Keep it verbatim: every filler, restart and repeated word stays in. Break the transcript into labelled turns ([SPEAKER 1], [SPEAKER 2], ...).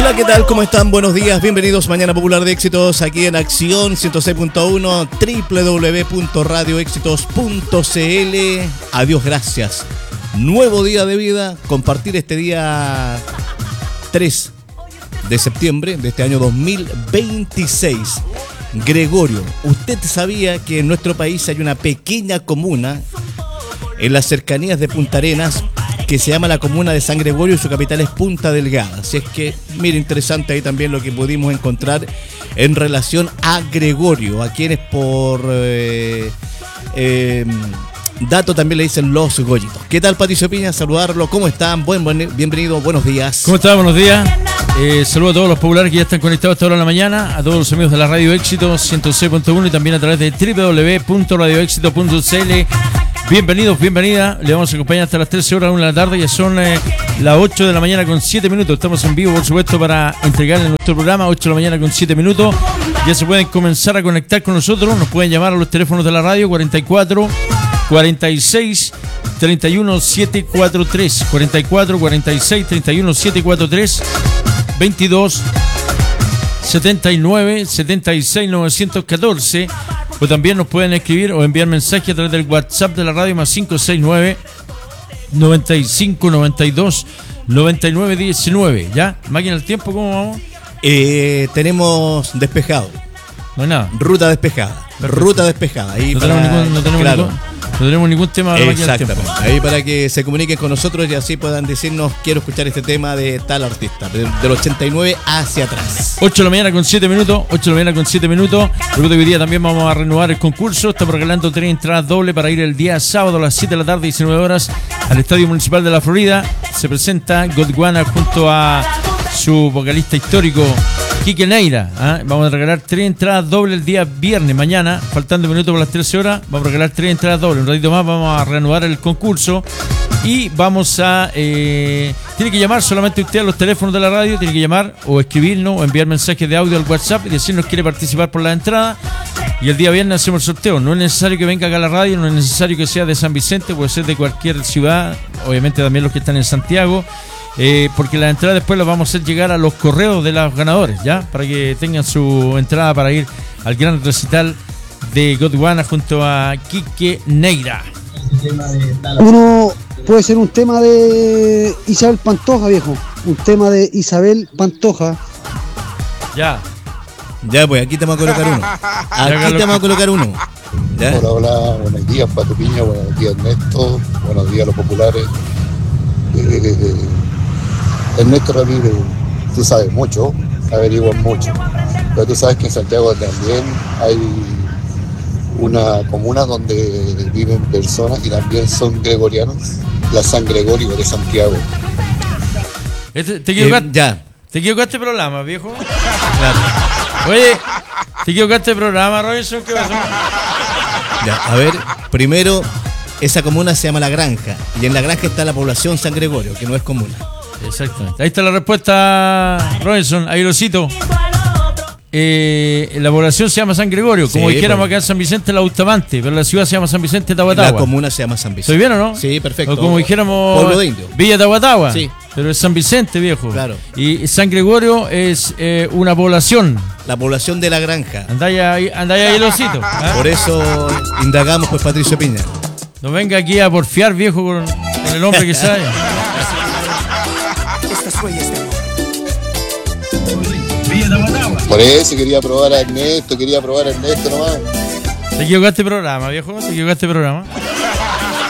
[SPEAKER 1] Hola, ¿qué tal? ¿Cómo están? Buenos días, bienvenidos. Mañana Popular de Éxitos aquí en Acción ciento seis punto uno, doble u doble u doble u punto radio éxitos punto c l. Adiós, gracias. Nuevo día de vida, compartir este día tres de septiembre de este año dos mil veintiséis. Gregorio, ¿usted sabía que en nuestro país hay una pequeña comuna en las cercanías de Punta Arenas que se llama la comuna de San Gregorio y su capital es Punta Delgada? Así es que, mire, interesante ahí también lo que pudimos encontrar en relación a Gregorio, a quienes por eh, eh, dato también le dicen los Gollitos. ¿Qué tal, Patricio Piña? Saludarlo, ¿cómo están? Buen, buen, bienvenido, buenos días.
[SPEAKER 2] ¿Cómo están? Buenos días. Eh, saludo a todos los populares que ya están conectados a esta hora de la mañana, a todos los amigos de la Radio Éxitos ciento seis punto uno y también a través de doble u doble u doble u punto radio éxitos punto c l. Bienvenidos, bienvenida. Le vamos a acompañar hasta las trece horas, una de la tarde. Ya son eh, las ocho de la mañana con siete minutos. Estamos en vivo, por supuesto, para entregarle nuestro programa. ocho de la mañana con siete minutos. Ya se pueden comenzar a conectar con nosotros. Nos pueden llamar a los teléfonos de la radio cuarenta y cuatro, cuarenta y seis, treinta y uno, setecientos cuarenta y tres. cuarenta y cuatro, cuarenta y seis, treinta y uno, setecientos cuarenta y tres. veintidós, setenta y nueve, setenta y seis, novecientos catorce. O también nos pueden escribir o enviar mensaje a través del WhatsApp de la radio más cinco seis nueve, noventa y cinco, noventa y dos, noventa y nueve, diecinueve. ¿Ya? Máquina del tiempo, ¿cómo vamos?
[SPEAKER 1] Eh, tenemos despejado.
[SPEAKER 2] No hay nada.
[SPEAKER 1] Ruta despejada. Perfecto. Ruta despejada. Ahí
[SPEAKER 2] no,
[SPEAKER 1] para,
[SPEAKER 2] tenemos ningún, no, tenemos
[SPEAKER 1] claro.
[SPEAKER 2] ningún, no tenemos ningún tema de la máquina del tiempo.
[SPEAKER 1] Ahí para que se comuniquen con nosotros y así puedan decirnos: quiero escuchar este tema de tal artista, del ochenta y nueve hacia atrás.
[SPEAKER 2] ocho de la mañana con siete minutos. ocho de la mañana con siete minutos. Recuerdo que hoy día también vamos a renovar el concurso. Estamos regalando tres entradas dobles para ir el día sábado a las siete de la tarde, diecinueve horas, al Estadio Municipal de la Florida. Se presenta Godwana junto a su vocalista histórico Quique Neira, ¿eh? Vamos a regalar tres entradas dobles el día viernes, mañana, faltando minutos por las trece horas, vamos a regalar tres entradas dobles. Un ratito más vamos a reanudar el concurso y vamos a... Eh, tiene que llamar solamente usted a los teléfonos de la radio, tiene que llamar o escribirnos o enviar mensajes de audio al WhatsApp y decirnos quiere participar por la entrada. Y el día viernes hacemos el sorteo. No es necesario que venga acá a la radio, no es necesario que sea de San Vicente, puede ser de cualquier ciudad, obviamente también los que están en Santiago. Eh, porque la entrada después la vamos a hacer llegar a los correos de los ganadores, ¿ya? Para que tengan su entrada para ir al gran recital de Godwana junto a Quique Neira.
[SPEAKER 3] Uno puede ser un tema de Isabel Pantoja, viejo. Un tema de Isabel Pantoja.
[SPEAKER 2] Ya.
[SPEAKER 1] Ya, pues aquí te vamos a colocar uno. Aquí te vamos a colocar uno. ¿Ya?
[SPEAKER 4] Hola, hola, buenos días, Pato Piña, buenos días, Ernesto, buenos días, los populares. Eh, Ernesto Ramírez, tú sabes mucho, averiguas mucho, pero tú sabes que en Santiago también hay una comuna donde viven personas y también son gregorianos, la San Gregorio de Santiago.
[SPEAKER 2] Este, ¿Te equivocaste?
[SPEAKER 1] Eh, ya.
[SPEAKER 2] ¿Te equivocaste programa, viejo? Claro. Oye, ¿te equivocaste programa, Robinson? ¿Qué pasó?
[SPEAKER 1] Ya, a ver, primero, esa comuna se llama La Granja y en La Granja está la población San Gregorio, que no es comuna.
[SPEAKER 2] Exactamente. Ahí está la respuesta, Robinson. Ahí lo cito. Eh, la población se llama San Gregorio, como sí, dijéramos pues. Acá en San Vicente la Bustamante, pero la ciudad se llama San Vicente Tahuatahua.
[SPEAKER 1] La comuna se llama San Vicente.
[SPEAKER 2] ¿Estoy bien o no?
[SPEAKER 1] Sí, perfecto.
[SPEAKER 2] O como dijéramos
[SPEAKER 1] Pueblo de Indio.
[SPEAKER 2] Villa Tahuatahua.
[SPEAKER 1] Sí.
[SPEAKER 2] Pero es San Vicente, viejo.
[SPEAKER 1] Claro.
[SPEAKER 2] Y San Gregorio es eh, una población.
[SPEAKER 1] La población de La Granja.
[SPEAKER 2] Andáis ahí, andáis ahí, lo cito. ¿eh?
[SPEAKER 1] Por eso indagamos, pues, Patricio Piña.
[SPEAKER 2] No venga aquí a porfiar, viejo, con, con el hombre que sabe.
[SPEAKER 4] Por eso quería probar a Ernesto, quería probar a Ernesto nomás.
[SPEAKER 2] ¿Te equivocaste programa, viejo? ¿Te equivocaste programa?